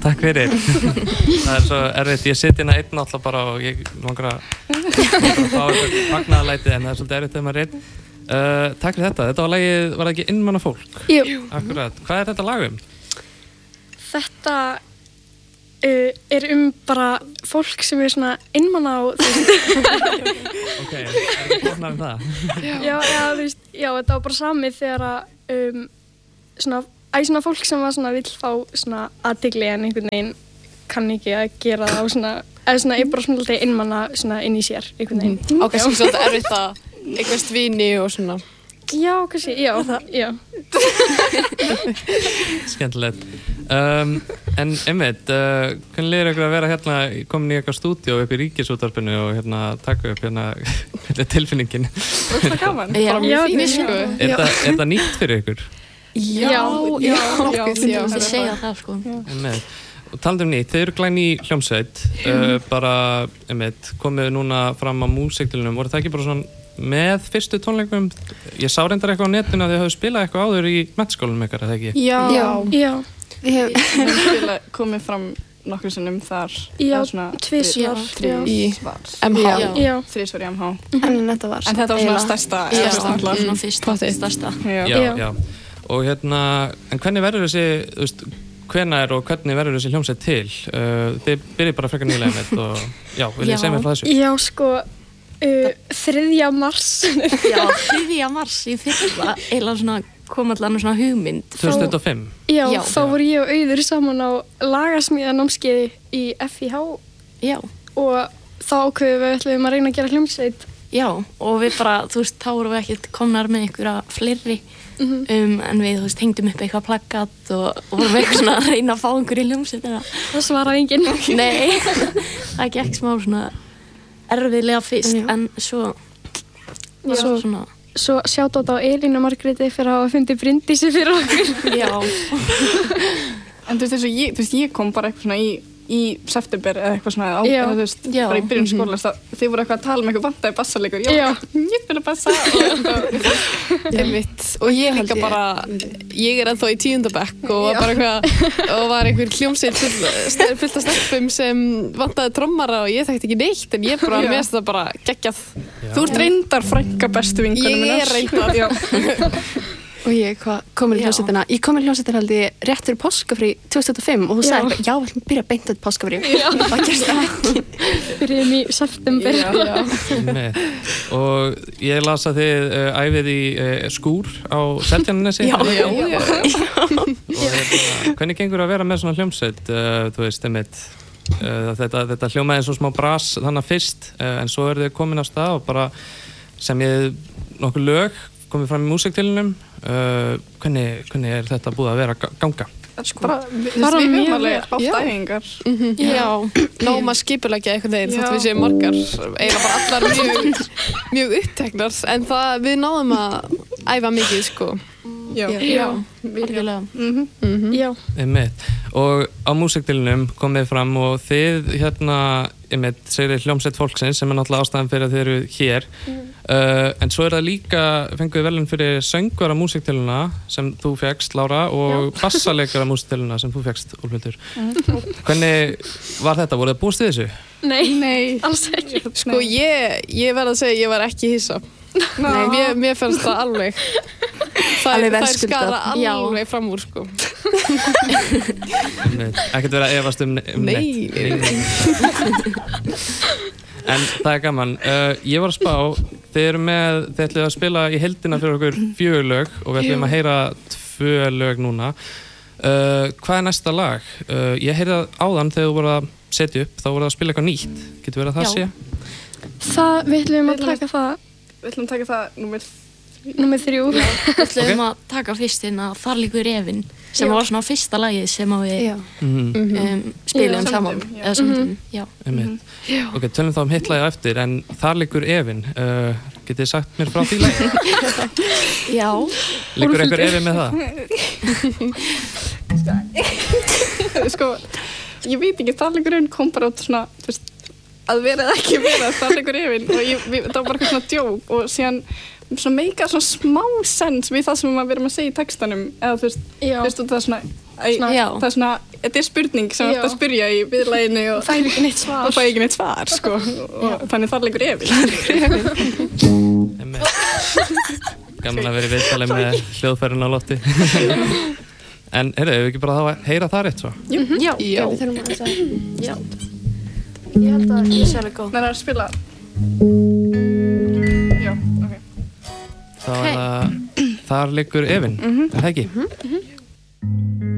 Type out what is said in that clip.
Takk fyrir. Það svo erfitt, ég sit hérna einn alltaf bara og ég langar að fá eitthvað fagnaðarlæti en það svolítið erfitt þegar maður er einn. Takk fyrir þetta. Þetta var lagið, var það ekki Einmana fólk? Jú. Akkurat. Hvað er þetta lag Þetta bara fólk sem svona einmana og Ok, ekki flóknar það? Já, þetta var bara samið þegar að svona fólk sem var svona vill fá svona athygli en einhvern veginn kann ekki að gera það og svona er bara svona alltaf einmana svona inn í sér einhvern veginn. Á kannski svolítið erfitt að eignast vini og svona. Já, kannski, já. Skemmtilegt. En einmitt, hvernig líður ykkur að vera hérna komin í eitthvað stúdíó upp í Ríkisútvarpinu og hérna taka upp hérna tilfinningin? Það er gaman. Já, sko. Er þetta nýtt fyrir ykkur? Já, þið segja það sko. Einmitt. Og talandi nýtt, þið eru glæn í hljómsveit, bara, einmitt, komið núna fram á músíktilunum, voru það ekki bara svona með fyrstu tónleikum? Ég sá reyndar eitthvað á netinu að þið hafðu spilað eitthvað áður í menntaskólanum ykkar, eða ekki? Já. Við hefum komið fram nokkru sinnum þar. Já, tvisvar. Í MH. Já. Þrisvar í MH. En þetta var svona stærsta. Já, svona fyrsta stærsta. Já. Og hérna, en hvernig verður þessi, þú veist, hvenær og hvernig verður þessi hljómsveit til? Þið byrjið bara frekar nýlega með og já, vil ég segja mér frá þessu? Já, sko, 3. mars. Já, 3. mars í fyrra, eiginlega svona kom allan svona hugmynd. 2005? Já, þá voru ég og Auður saman á lagasmíðanámskeiði í FIH. Já. Og þá ákveðum við ætluðum að reyna að gera hljómsveit. Já, og við bara, þú veist, þá vorum við ekkert komnar með einhverja fleiri. En við, þú veist, hengdum upp eitthvað plaggat og vorum eitthvað svona að reyna að fá einhverju hljómsveitina. Það svaraði enginn. Nei, það gekk smá svona erfiðlega fyrst, en svo svona. Svo shoutout á Elínu Margréti fyrir að hafa fundið Bryndísi fyrir okkur. Já. En þú veist, ég kom bara eitthvað svona í september eða eitthvað svona þú veist, bara í byrjun skóla þið voru eitthvað að tala eitthvað vantaði bassalegur ég spila bassa og ég líka bara ég ennþá í 10. bekk og var bara eitthvað og var einhver hljómsveit fullt af stelpum sem vantaði trommara og ég þekkti ekki neitt en ég bara mest það bara geggjað þú ert reyndar frænka bestu vinkonum ég reyndar, já og ég komin í hljómsveitina ég kom í hljómsveitina held ég rétt fyrir páskafrí 2005 og þú sagði eitthvað, já, við ætlum að byrja að beinta þetta páskafrí það gerst það ekki byrjum í september og ég las að þið æfið í skúr á Seltjarnarnesi og hvernig gengur að vera með svona hljómsveit þú veist, þetta hljómaði eins og smá bras þannig fyrst en svo eru þið komin á stað og bara sem ég nokkuð lög komið fram í músíktilunum hvernig er þetta búið að vera að ganga? Bara við höfum alveg átt æfingar náum að skipuleggja einhvern veginn þótt við séum margar eiginlega bara allar mjög uppteknar en við náðum að æfa mikið sko Já, virkilega Já og á músíktilunum komið fram og þið hérna segir hljómsveit fólksins sem er náttúrulega ástæðan fyrir að þið eru hér en svo er það líka fenguð verðlaun fyrir söngvara músíktiluna sem þú fékkst Lára og bassaleikara músíktiluna sem þú fékkst Úlfhildur hvernig var þetta? Voruð þið búist við þessu? Nei, alls ekki Sko ég verð að segja ég var ekki hissa Nei, mér fannst það alveg það skara alveg fram úr sko ekkert verið að efast Nei. En það er gaman ég var að spá, þið ætluðu að spila í heildina fyrir okkur 4 lög og við ætlum að heyra 2 lög núna hvað er næsta lag? Ég heyrði áðan þegar þú voru að setja upp þá voru að spila eitthvað nýtt getur verið að það sé? Við ætlum að taka það Við ætlum að taka það númer 3 Við ætlum að taka fyrst hérna Þar liggur efinn sem var svona fyrsta lagið sem við spilum saman eða samtum Ok, tölum þá hitt lagið eftir en Þar liggur efinn getið þið sagt mér frá því lagið? Já Liggur einhver efinn með það? Sko, ég veit ekki Þar liggur efinn kom bara út svona að vera eða ekki vera Þar liggur efinn og það var bara eitthvað svona djók og síðan svona meika svona smá sens við það sem við erum að segja í textanum eða þú veist, það er svona það er svona, þetta er spurning sem þú ert að spyrja í viðlaginu og fæ ekki neitt svar sko og þannig þar leikur efi Gaman að vera í viðtali með hljóðfærin á lofti En heyrðu, hefur ekki bara þá að heyra það rétt svo? Já, við þurfum að segja Já, ég held að ég sé alveg góð Það er að spila Já, ok Þá er það, þar liggur efinn, er það ekki?